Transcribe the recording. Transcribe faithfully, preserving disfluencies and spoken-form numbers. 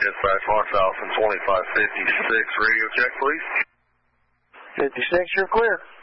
dispatch, one thousand twenty-five fifty-six, radio check, please. fifty-six, you're clear.